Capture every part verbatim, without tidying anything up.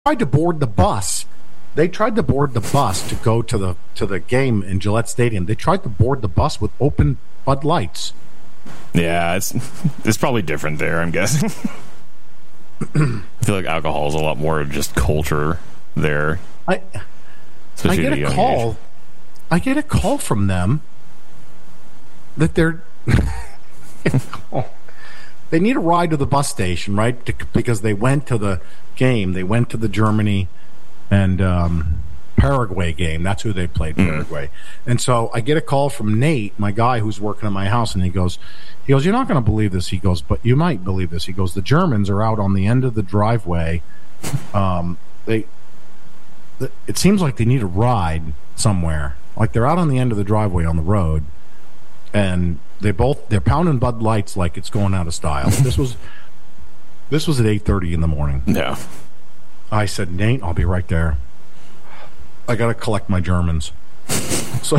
tried to board the bus. They tried to board the bus to go to the to the game in Gillette Stadium. They tried to board the bus with open Bud Lights. Yeah, it's it's probably different there, I'm guessing. I feel like alcohol is a lot more of just culture there. I I get a call. Age. I get a call from them that they're they need a ride to the bus station, right? To, because they went to the game. They went to the Germany and um, Paraguay game. That's who they played, Paraguay. Mm. And so I get a call from Nate, my guy who's working at my house, and he goes, he goes, "You're not going to believe this." He goes, "But you might believe this." He goes, "The Germans are out on the end of the driveway. Um, they, the, it seems like they need a ride somewhere. Like they're out on the end of the driveway on the road, and they both they're pounding Bud Lights like it's going out of style." This was this was at eight thirty in the morning. Yeah. I said, "Nate, I'll be right there. I got to collect my Germans." So,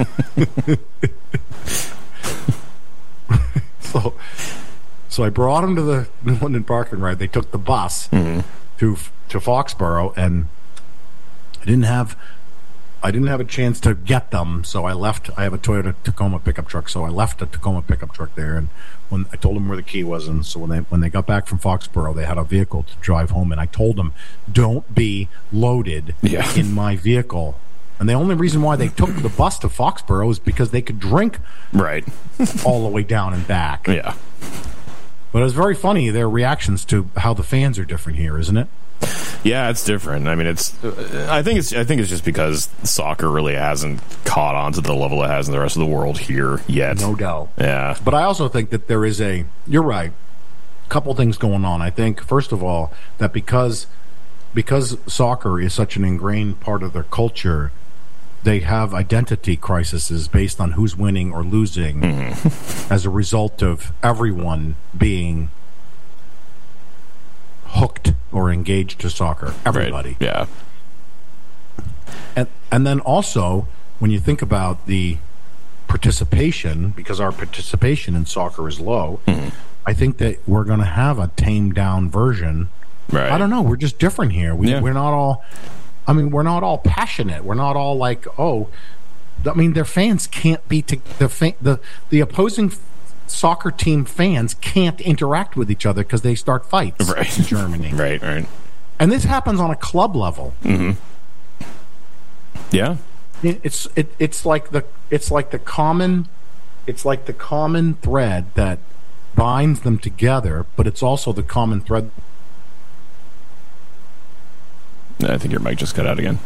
so, so I brought them to the New London parking ride. They took the bus mm-hmm. to to Foxborough, and I didn't have I didn't have a chance to get them. So I left. I have a Toyota Tacoma pickup truck, so I left a Tacoma pickup truck there. And when I told them where the key was, and so when they when they got back from Foxborough, they had a vehicle to drive home, and I told them, "Don't be loaded yeah. in my vehicle." And the only reason why they took the bus to Foxborough is because they could drink right all the way down and back. Yeah. But it was very funny, their reactions to how the fans are different here, isn't it? Yeah, it's different. I mean, it's. I think it's. I think it's just because soccer really hasn't caught on to the level it has in the rest of the world here yet. No doubt. Yeah. But I also think that there is a. You're right. A couple things going on. I think first of all that because because soccer is such an ingrained part of their culture, they have identity crises based on who's winning or losing mm-hmm. as a result of everyone being hooked or engaged to soccer. Everybody. Right. Yeah. And and then also, when you think about the participation, because our participation in soccer is low, mm-hmm. I think that we're going to have a tamed down version. Right. I don't know. We're just different here. We, yeah. We're not all... I mean, we're not all passionate. We're not all like, oh... I mean, their fans can't be... To, the, fa- the the opposing soccer team fans can't interact with each other because they start fights right. in Germany. Right, right. And this happens on a club level. Mm-hmm. Yeah. It, it's it, it's like the it's like the common it's like the common thread that binds them together, but it's also the common thread. I think your mic just cut out again.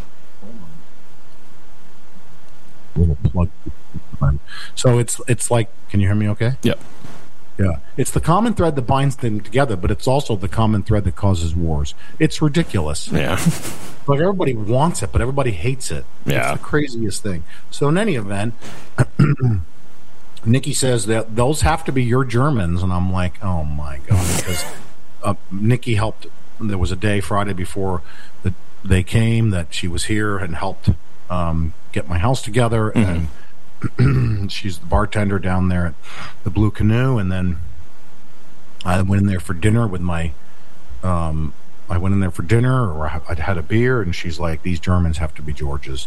Little plug. So it's it's like, can you hear me okay? Yep. Yeah. It's the common thread that binds them together, but it's also the common thread that causes wars. It's ridiculous. Yeah. Like everybody wants it, but everybody hates it. Yeah. It's the craziest thing. So in any event, Nikki says that those have to be your Germans, and I'm like, oh my God, because uh, Nikki helped. There was a day Friday before that they came that she was here and helped um, get my house together, mm-hmm. and she's the bartender down there at the Blue Canoe. And then I went in there for dinner with my. Um, I went in there for dinner, or I had a beer, and she's like, "These Germans have to be Georges."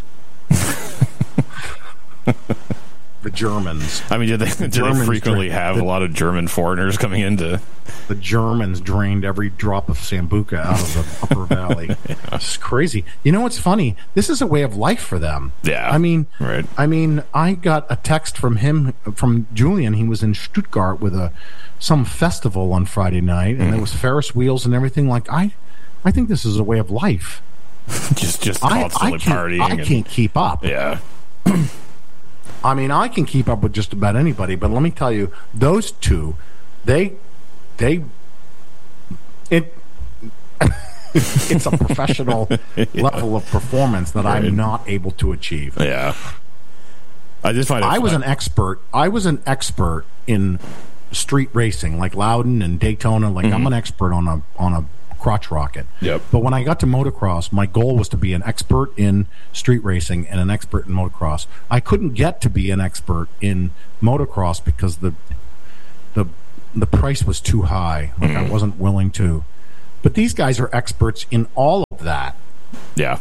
The Germans. I mean, do they, the do they frequently have the, a lot of German foreigners coming into? The Germans drained every drop of Sambuca out of the Upper Valley. Yeah. It's crazy. You know what's funny? This is a way of life for them. Yeah. I mean, right. I mean, I got a text from him, from Julian. He was in Stuttgart with a some festival on Friday night, and mm. there was Ferris wheels and everything. Like, I, I think this is a way of life. just, just constantly I, I partying. I and, can't keep up. Yeah. I mean, I can keep up with just about anybody, but let me tell you, those two, they, they, it, it's a professional yeah. level of performance that right. I'm not able to achieve. Yeah, I just find it I was fun. an expert. I was an expert in street racing, like Loudon and Daytona. Like mm-hmm. I'm an expert on a on a crotch rocket. Yep. But when I got to motocross, my goal was to be an expert in street racing and an expert in motocross. I couldn't get to be an expert in motocross because the the the price was too high. Like mm. I wasn't willing to But these guys are experts in all of that. Yeah.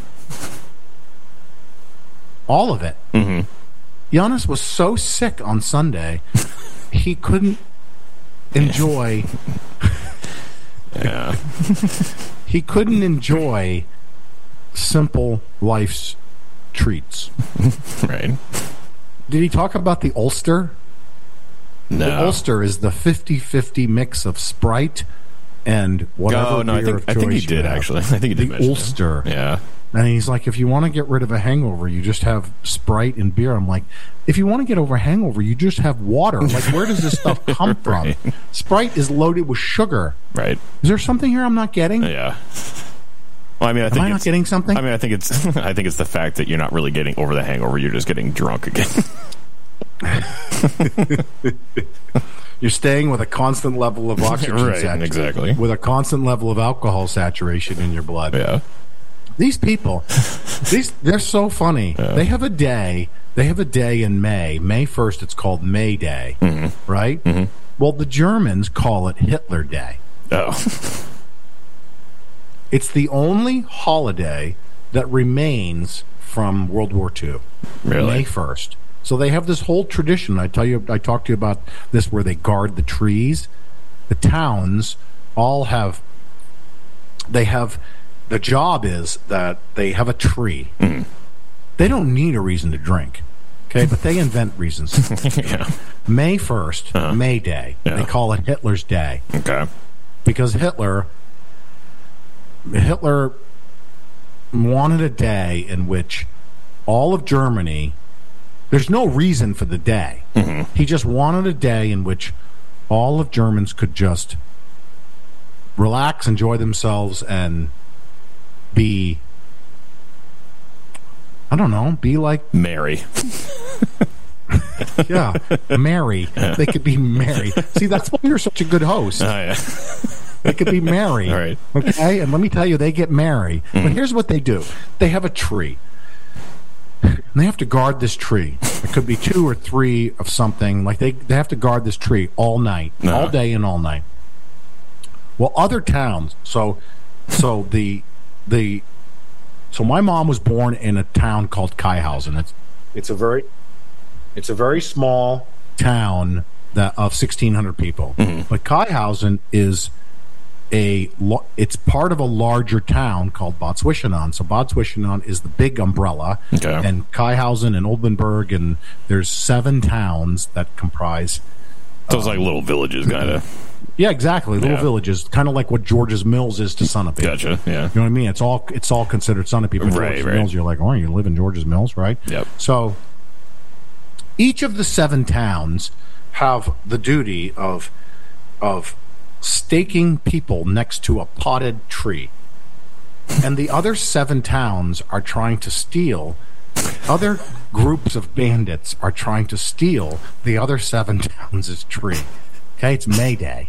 All of it. Mm-hmm. Giannis was so sick on Sunday, he couldn't enjoy... yeah. he couldn't enjoy simple life's treats. Right. Did he talk about the Ulster? No. The Ulster is the fifty-fifty mix of Sprite and whatever oh, no, beer I think, of I think he choice did, you have. actually. I think he did The mention Ulster. it. Yeah. And he's like, if you want to get rid of a hangover, you just have Sprite and beer. I'm like, if you want to get over a hangover, you just have water. Like, where does this stuff come from? Right. Sprite is loaded with sugar. Right. Is there something here I'm not getting? Yeah. Well, I mean, I think Am I not it's, getting something? I mean, I think it's I think it's the fact that you're not really getting over the hangover. You're just getting drunk again. You're staying with a constant level of oxygen Right, saturation. exactly. With a constant level of alcohol saturation in your blood. Yeah. These people, these they're so funny. Yeah. They have a day. They have a day in May. May first, it's called May Day, Mm-hmm. right? Mm-hmm. Well, the Germans call it Hitler Day. Oh. It's the only holiday that remains from World War Two. Really? May first. So they have this whole tradition. I tell you, I talked to you about this, where they guard the trees. The towns all have. They have. The job is that they have a tree. Mm. They don't need a reason to drink, okay? But they invent reasons. Yeah. May first, Uh-huh. May Day. Yeah. They call it Hitler's Day Okay. because Hitler, Hitler wanted a day in which all of Germany. There's no reason for the day. Mm-hmm. He just wanted a day in which all of Germans could just relax, enjoy themselves, and be, I don't know, be like, Mary. yeah, merry. They could be merry. See, that's why you're such a good host. Oh, yeah. They could be merry. All right. Okay, and let me tell you, they get merry. Mm. But here's what they do. They have a tree. And they have to guard this tree. It could be two or three of something. Like they, they have to guard this tree all night, Uh-huh. all day and all night. Well, other towns. So, so the the so my mom was born in a town called Kaihausen. It's it's a very it's a very small town that of sixteen hundred people. Mm-hmm. But Kaihausen is a lo- it's part of a larger town called Bad Zwischenahn. So Bad Zwischenahn is the big umbrella, Okay. and Kaihausen and Oldenburg, and there's seven towns that comprise. So it's like little villages, kind of. Yeah, exactly. Little Yeah. villages, kind of like what George's Mills is to Sunapee. Gotcha. Yeah. You know what I mean? It's all it's all considered Sunapee. But Right, George's right. Mills, you're like, oh, you live in George's Mills, right? Yep. So each of the seven towns have the duty of of staking people next to a potted tree. And the other seven towns are trying to steal. Other groups of bandits are trying to steal the other seven towns' tree. Okay, it's May Day.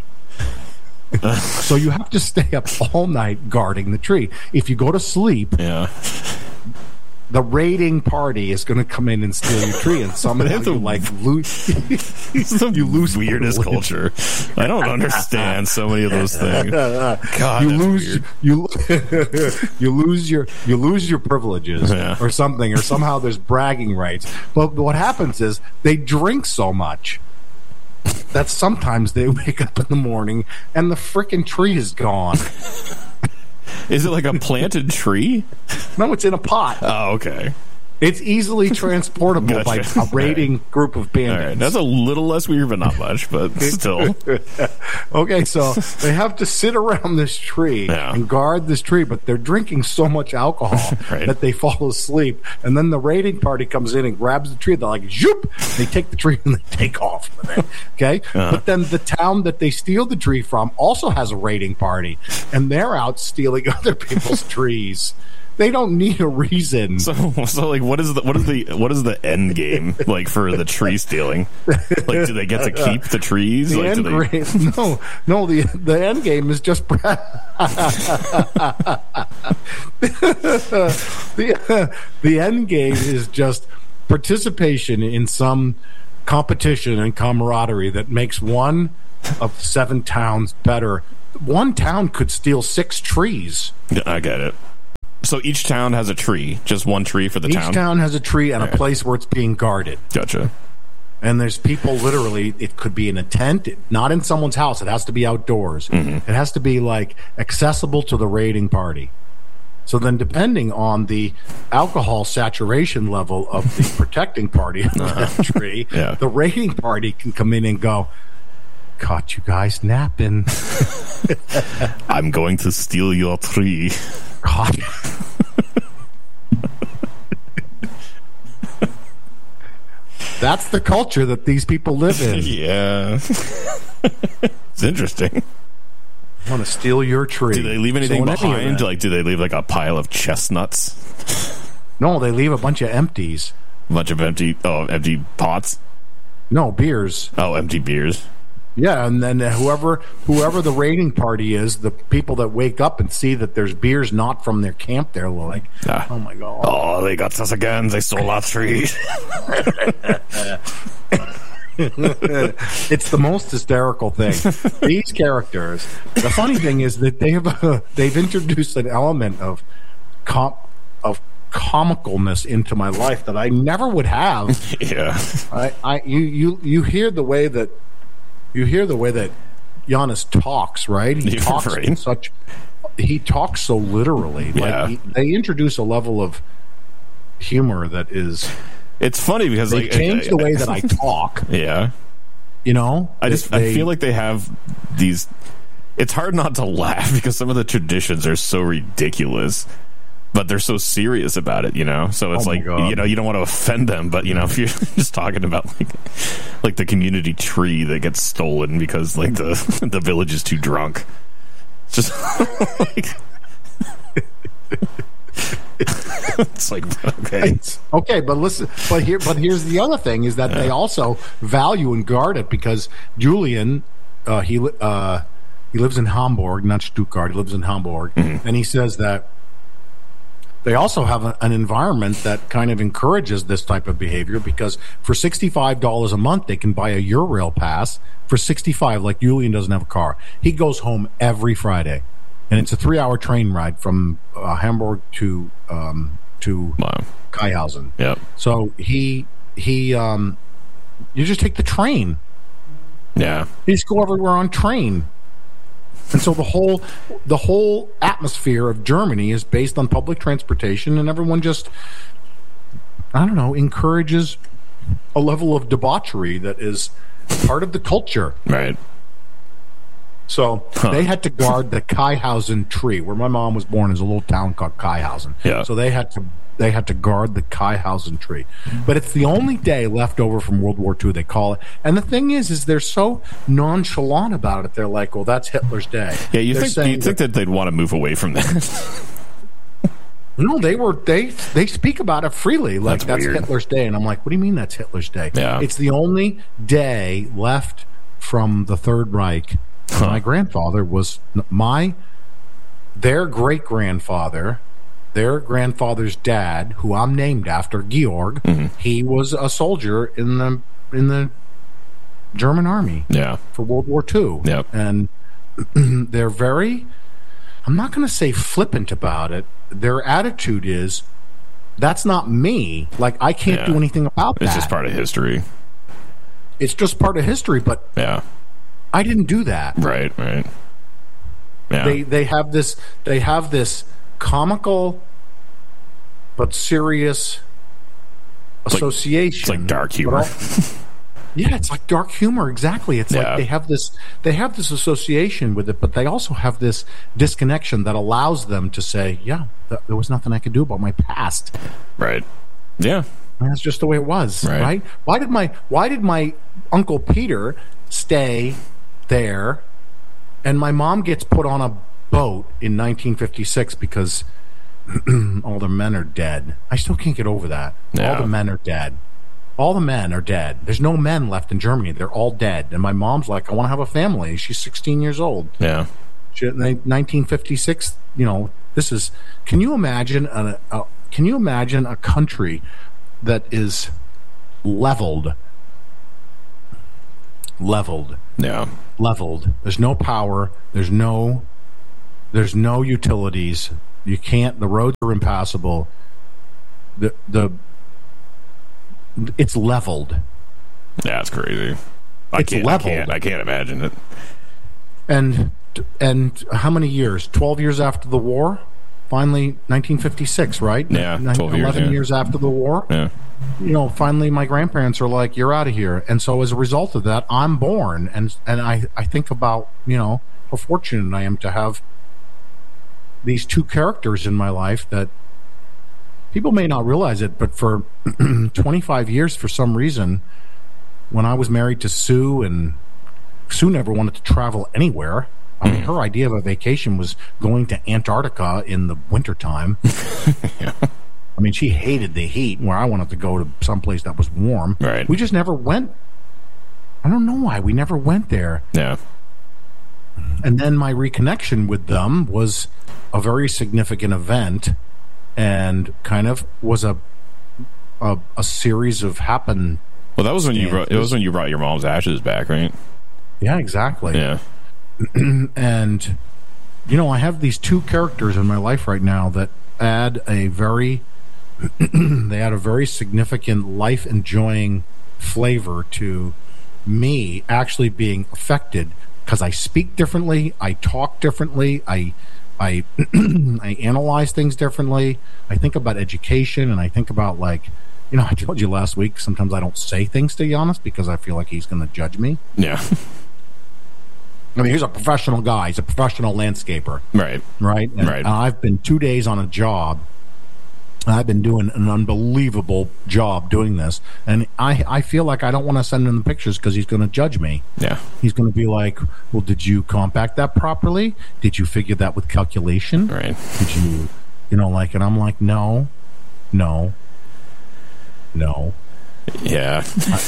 So you have to stay up all night guarding the tree. If you go to sleep, Yeah. the raiding party is going to come in and steal your tree, and somehow That's a- you like lose. It's the You lose weirdest privilege. culture. I don't understand so many of those things. God, you that's lose weird. you you lose your you lose your privileges Yeah. or something, or somehow there's bragging rights. But what happens is they drink so much that sometimes they wake up in the morning and the frickin' tree is gone. Is it like a planted tree? No, it's in a pot. Oh, okay. It's easily transportable by Gotcha. a raiding group of All bandits. right. That's a little less weird, but not much. But still. Okay, so they have to sit around this tree Yeah. and guard this tree, but they're drinking so much alcohol Right. that they fall asleep. And then the raiding party comes in and grabs the tree. They're like, zoop! They take the tree and they take off with it. Okay? Uh-huh. But then the town that they steal the tree from also has a raiding party, and they're out stealing other people's trees. They don't need a reason. So, so like, what is the what is the what is the end game like for the tree stealing? Like, do they get to keep the trees? The Like, do end they, game, no, no. The the end game is just the the end game is just participation in some competition and camaraderie that makes one of seven towns better one town could steal six trees. I get it. So each town has a tree, just one tree for the Each town? Each town has a tree and All a right. place where it's being guarded. Gotcha. And there's people literally, it could be in a tent, not in someone's house. It has to be outdoors. Mm-hmm. It has to be like accessible to the raiding party. So then depending on the alcohol saturation level of the protecting party of that tree, Yeah. the raiding party can come in and go, caught you guys napping. I'm going to steal your tree. God. That's the culture that these people live in. Yeah. It's interesting. I want to steal your tree. Do they leave anything So in any behind? event- Like, do they leave like a pile of chestnuts? No, they leave a bunch of empties. A bunch of empty, oh, empty pots? No, beers. Oh, empty beers. Yeah, and then whoever whoever the raiding party is, the people that wake up and see that there's beers not from their camp, they're like, Ah. oh my God. Oh, they got us again. They stole our tree. It's the most hysterical thing. These characters, the funny thing is that they have a, they've introduced an element of com- of comicalness into my life that I never would have. Yeah. I, I you, you you hear the way that you hear the way that Giannis talks, right? He Yeah, talks right. in such he talks so literally. Yeah. Like he, they introduce a level of humor that is It's funny because they like change the way that I talk. Yeah. You know, I just They- I feel like they have these. It's hard not to laugh because some of the traditions are so ridiculous, but they're so serious about it. You know, so it's Oh my like God. you know you don't want to offend them, but you know if you're just talking about like like the community tree that gets stolen because like the the village is too drunk. It's just like. It's like okay, It's- okay, but listen, but here, but here's the other thing: is that they also value and guard it because Julian, uh, he li- uh, he lives in Hamburg, not Stuttgart. He lives in Hamburg, Mm-hmm. and he says that they also have a, an environment that kind of encourages this type of behavior because for sixty-five dollars a month they can buy a Eurail pass for sixty-five. Like Julian doesn't have a car; he goes home every Friday, and it's a three-hour train ride from uh, Hamburg to um, to wow, Kaihausen. yep, So he he um you just take the train. yeah, You just go everywhere on train. And so the whole the whole atmosphere of Germany is based on public transportation and everyone just I don't know, encourages a level of debauchery that is part of the culture. right, So Huh. they had to guard the Kaihausen tree, where my mom was born. Is a little town called Kaihausen. Yeah. So they had to they had to guard the Kaihausen tree, but it's the only day left over from World War Two. They call it, and the thing is, is they're so nonchalant about it. They're like, "Well, that's Hitler's day." yeah. You They're think saying you think that they'd want to move away from that? No, they were they they speak about it freely, like That's that's, weird. Hitler's day, and I'm like, "What do you mean that's Hitler's day?" Yeah. It's the only day left from the Third Reich. Huh. My grandfather was my their great grandfather, their grandfather's dad, who I'm named after, Georg. Mm-hmm. He was a soldier in the in the German army Yeah, for World War Two. Yep. And they're very, I'm not going to say flippant about it. Their attitude is, that's not me. Like, I can't Yeah. do anything about it's that. just part of history. It's just part of history, but Yeah, I didn't do that. right, right. Yeah, They they have this they have this comical but serious like- association. it's like dark But humor. all- yeah, it's like dark humor. Exactly. It's Yeah. like they have this they have this association with it, but they also have this disconnection that allows them to say, "Yeah, th- there was nothing I could do about my past. right. Yeah, And that's just the way it was." Right. Right? Why did my Why did my Uncle Peter stay there, and my mom gets put on a boat in nineteen fifty-six because all the men are dead? I still can't get over that. Yeah. All the men are dead. All the men are dead. There's no men left in Germany. They're all dead. And my mom's like, "I want to have a family." She's sixteen years old. yeah. She, nineteen fifty-six. You know, this is. Can you imagine a, a Can you imagine a country that is leveled, leveled Yeah. leveled. There's no power. There's no there's no utilities. You can't. The roads are impassable. The the it's leveled. Yeah, it's crazy. I It's can't, leveled. I can't. I can't imagine it. And and how many years? Twelve years after the war. Finally, nineteen fifty-six, right? Yeah, twelve years, Eleven yeah. years after the war. Yeah. You know, finally, my grandparents are like, "You're out of here," and so as a result of that, I'm born, and and I I think about you know how fortunate I am to have these two characters in my life that people may not realize it, but for twenty-five years, for some reason, when I was married to Sue, and Sue never wanted to travel anywhere. I mean, her idea of a vacation was going to Antarctica in the wintertime. Yeah. I mean, she hated the heat, where I wanted to go to someplace that was warm. Right. We just never went. I don't know why. We never went there. Yeah. And then my reconnection with them was a very significant event, and kind of was a a, a series of happen. Well, that was when you brought, it was when you brought your mom's ashes back, right? Yeah, exactly. Yeah. And you know, I have these two characters in my life right now that add a very they add a very significant life enjoying flavor to me actually being affected, because I speak differently, I talk differently, I I I analyze things differently. I think about education, and I think about, like, you know, I told you last week, sometimes I don't say things to Giannis because I feel like he's going to judge me. Yeah. I mean, he's a professional guy. He's a professional landscaper. Right. Right? And Right. I've been two days on a job. I've been doing an unbelievable job doing this. And I, I feel like I don't want to send him the pictures because he's going to judge me. Yeah. He's going to be like, well, did you compact that properly? Did you figure that with calculation? Right. Did you, you know, like, and I'm like, no, no, no. Yeah.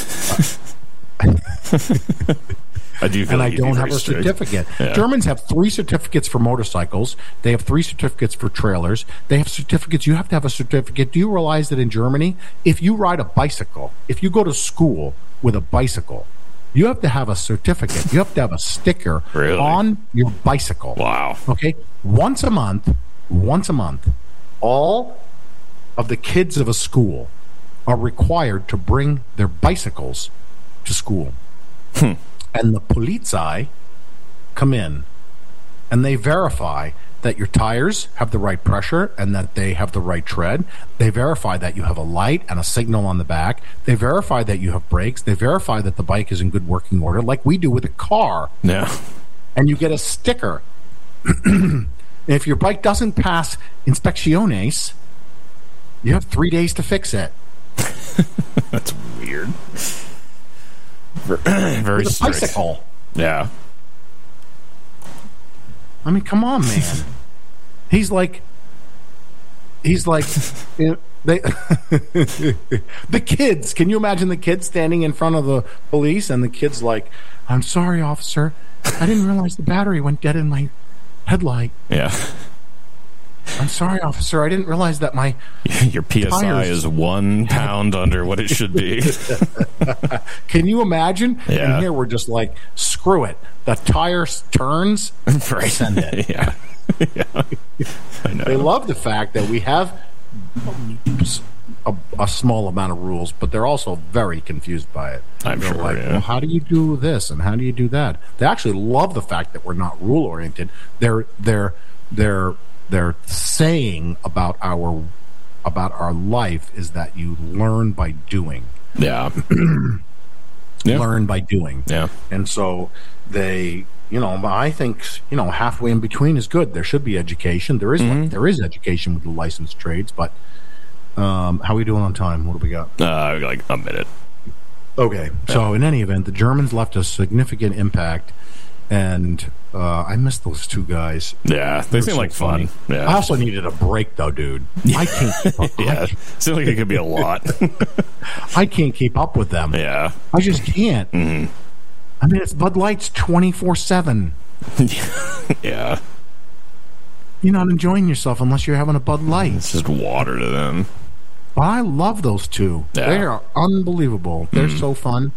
I do feel And like I you'd be don't very have a strict. certificate. Yeah. Germans have three certificates for motorcycles. They have three certificates for trailers. They have certificates. You have to have a certificate. Do you realize that in Germany, if you ride a bicycle, if you go to school with a bicycle, you have to have a certificate. You have to have a sticker Really? on your bicycle. Wow. Okay? Once a month, once a month, all of the kids of a school are required to bring their bicycles to school. Hmm. And the Polizei come in and they verify that your tires have the right pressure and that they have the right tread. They verify that you have a light and a signal on the back. They verify that you have brakes. They verify that the bike is in good working order, like we do with a car. Yeah. And you get a sticker. And if your bike doesn't pass inspecciones, you have three days to fix it. That's weird. Very With a strict. bicycle. Yeah. I mean, come on, man. He's like, he's like, you know, they, the kids. Can you imagine the kids standing in front of the police, and the kid's like, "I'm sorry, officer. I didn't realize the battery went dead in my headlight. Yeah. I'm sorry, officer. I didn't realize that my Your P S I tires- is one pound under what it should be. Can you imagine?" Yeah. And here we're just like, screw it. The tire s- turns. Right. Send it. Yeah. Yeah. I know. They love the fact that we have a, a small amount of rules, but they're also very confused by it. I'm They're sure, like, yeah. well, how do you do this and how do you do that? They actually love the fact that we're not rule oriented. They're they're they're they're saying about our about our life is that you learn by doing. Yeah. Yeah. Learn by doing. Yeah. And so they, you know, I think, you know, halfway in between is good. There should be education. There is Mm-hmm. there is education with the licensed trades, but um, how are we doing on time? What do we got? Uh, like a minute. Okay. So in any event, the Germans left a significant impact, and uh, I miss those two guys. Yeah. They They're seem so like fun. funny. I Yeah. also needed a break, though, dude. I can't keep up. Yeah. I, Seems like it could be a lot. I can't keep up with them. Yeah. I just can't. Mm-hmm. I mean, it's Bud Light's twenty-four seven. Yeah. You're not enjoying yourself unless you're having a Bud Light. It's just water to them. But I love those two. Yeah. They are unbelievable. They're so fun.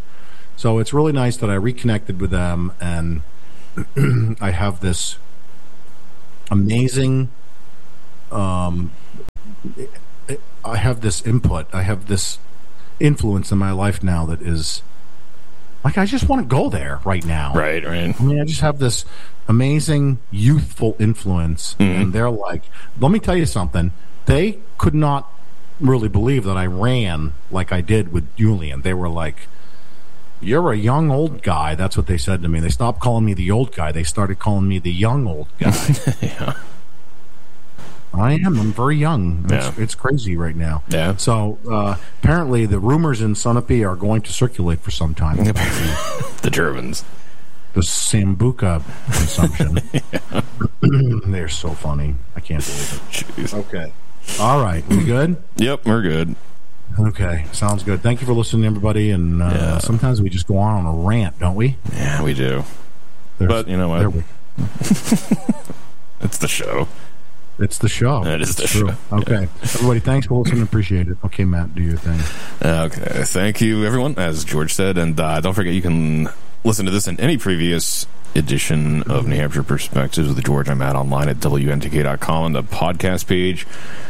So it's really nice that I reconnected with them, and I have this amazing, um, I have this input, I have this influence in my life now that is, like, I just want to go there right now. Right, right. I mean, I just have this amazing youthful influence, mm-hmm. and they're like, let me tell you something, they could not really believe that I ran like I did with Julian. They were like, you're a young old guy. That's what they said to me. They stopped calling me the old guy. They started calling me the young old guy. Yeah. I am. I'm very young. It's, Yeah. it's crazy right now. Yeah. So uh, apparently the rumors in Sunapee are going to circulate for some time. The Germans. The Sambuca consumption. Yeah. They're so funny. I can't believe it. Jeez. Okay. All right. We good? Yep, we're good. Okay. Sounds good. Thank you for listening, everybody. And uh, Yeah. sometimes we just go on on a rant, don't we? Yeah, we do. There's, But you know what? there we- It's the show. It's the show. It is It's the true. show. Okay. Everybody, thanks for listening. Appreciate it. Okay, Matt, do your thing. Okay, thank you, everyone, as George said. And uh, don't forget, you can listen to this and any previous edition of New Hampshire Perspectives with George. I'm at online at W N T K dot com on the podcast page.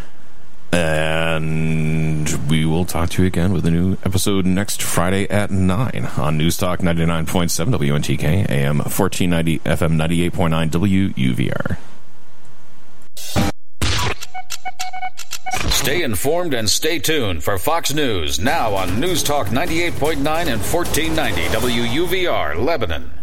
And we will talk to you again with a new episode next Friday at nine on News Talk ninety-nine point seven W N T K, A M fourteen ninety, F M ninety-eight point nine W U V R. Stay informed and stay tuned for Fox News now on News Talk ninety-eight point nine and fourteen ninety W U V R, Lebanon.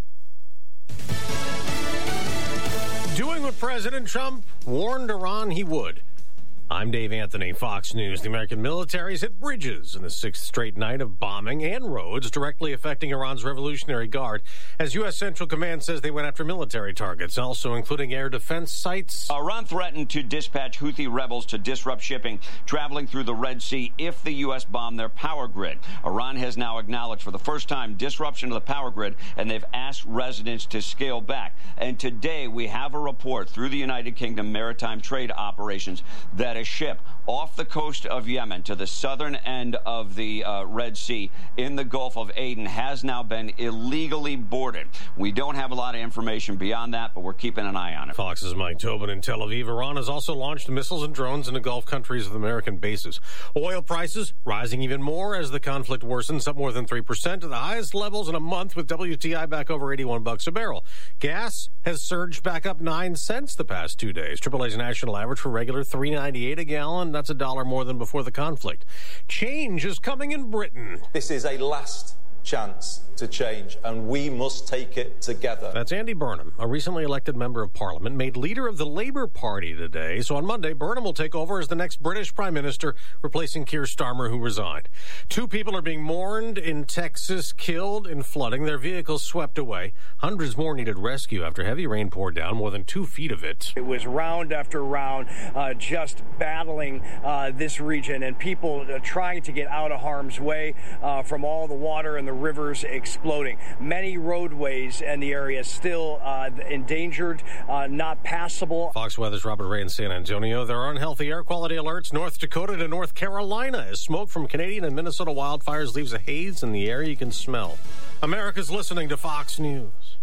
Doing what President Trump warned Iran he would. I'm Dave Anthony, Fox News. The American military's hit bridges in the sixth straight night of bombing and roads directly affecting Iran's Revolutionary Guard, as U S. Central Command says they went after military targets, also including air defense sites. Iran threatened to dispatch Houthi rebels to disrupt shipping traveling through the Red Sea if the U S bombed their power grid. Iran has now acknowledged for the first time disruption of the power grid, and they've asked residents to scale back. And today we have a report through the United Kingdom Maritime Trade Operations that a ship off the coast of Yemen to the southern end of the uh, Red Sea in the Gulf of Aden has now been illegally boarded. We don't have a lot of information beyond that, but we're keeping an eye on it. Fox's Mike Tobin in Tel Aviv. Iran has also launched missiles and drones into Gulf countries with American bases. Oil prices rising even more as the conflict worsens, up more than three percent to the highest levels in a month, with W T I back over eighty-one bucks a barrel. Gas has surged back up nine cents the past two days. Triple A's national average for regular three ninety-eight a gallon. That's a dollar more than before the conflict. Change is coming in Britain. This is a last chance to change, and we must take it together. That's Andy Burnham, a recently elected member of Parliament, made leader of the Labour Party today. So on Monday, Burnham will take over as the next British Prime Minister, replacing Keir Starmer, who resigned. Two people are being mourned in Texas, killed in flooding, their vehicles swept away. Hundreds more needed rescue after heavy rain poured down, more than two feet of it. It was round after round, uh, just battling uh, this region, and people uh, trying to get out of harm's way uh, from all the water and the rivers exploding. Many roadways in the area still uh, endangered, uh, not passable. Fox Weather's Robert Ray in San Antonio. There are unhealthy air quality alerts North Dakota to North Carolina as smoke from Canadian and Minnesota wildfires leaves a haze in the air you can smell. America's listening to Fox News.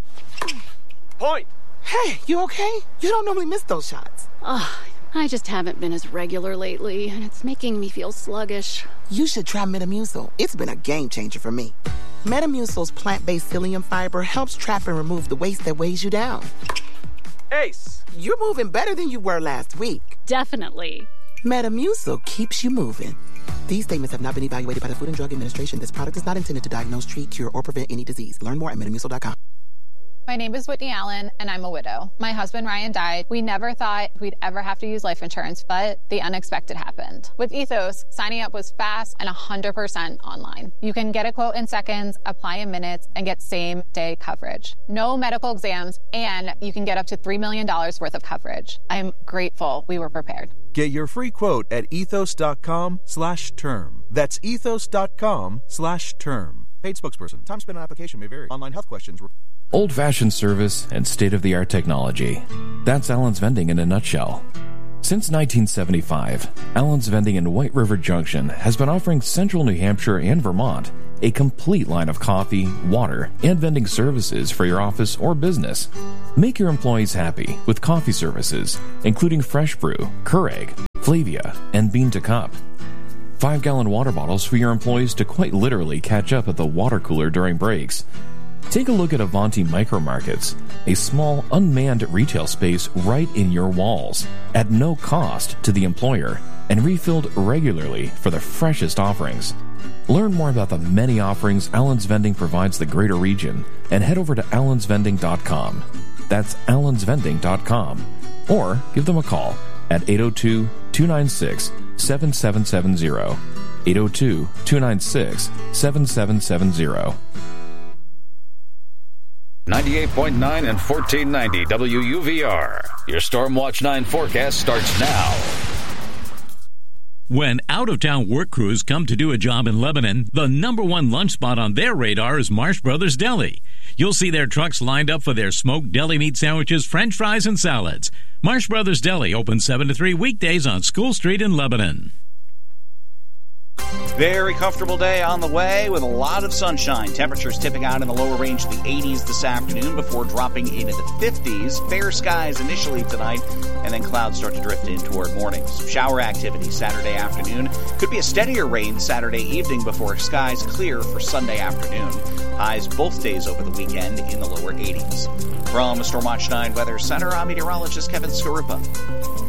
Point! Hey, you okay? You don't normally miss those shots. Oh, I just haven't been as regular lately, and it's making me feel sluggish. You should try Metamucil. It's been a game changer for me. Metamucil's plant-based psyllium fiber helps trap and remove the waste that weighs you down. Ace! You're moving better than you were last week. Definitely. Metamucil keeps you moving. These statements have not been evaluated by the Food and Drug Administration. This product is not intended to diagnose, treat, cure, or prevent any disease. Learn more at metamucil dot com. My name is Whitney Allen, and I'm a widow. My husband, Ryan, died. We never thought we'd ever have to use life insurance, but the unexpected happened. With Ethos, signing up was fast and one hundred percent online. You can get a quote in seconds, apply in minutes, and get same-day coverage. No medical exams, and you can get up to three million dollars worth of coverage. I'm grateful we were prepared. Get your free quote at ethos.com slash term. That's ethos.com slash term. Paid spokesperson. Time spent on application may vary. Online health questions. Old-fashioned service and state-of-the-art technology. That's Allen's Vending in a nutshell. Since nineteen seventy-five, Allen's Vending in White River Junction has been offering central New Hampshire and Vermont a complete line of coffee, water, and vending services for your office or business. Make your employees happy with coffee services, including fresh brew, Keurig, Flavia, and bean to cup. Five-gallon water bottles for your employees to quite literally catch up at the water cooler during breaks. Take a look at Avanti Micro Markets, a small, unmanned retail space right in your walls, at no cost to the employer, and refilled regularly for the freshest offerings. Learn more about the many offerings Allen's Vending provides the greater region, and head over to allens vending dot com. That's allens vending dot com. Or give them a call at eight oh two, two nine six, seven seven seven zero. eight oh two, two nine six, seven seven seven zero. ninety-eight point nine and fourteen ninety W U V R. Your Stormwatch nine forecast starts now. When out-of-town work crews come to do a job in Lebanon, the number one lunch spot on their radar is Marsh Brothers Deli. You'll see their trucks lined up for their smoked deli meat sandwiches, french fries, and salads. Marsh Brothers Deli open seven to three weekdays on School Street in Lebanon. Very comfortable day on the way with a lot of sunshine. Temperatures tipping out in the lower range of the eighties this afternoon before dropping into the fifties. Fair skies initially tonight, and then clouds start to drift in toward morning. Some shower activity Saturday afternoon. Could be a steadier rain Saturday evening before skies clear for Sunday afternoon. Highs both days over the weekend in the lower eighties. From the Stormwatch nine Weather Center, I'm meteorologist Kevin Skarupa.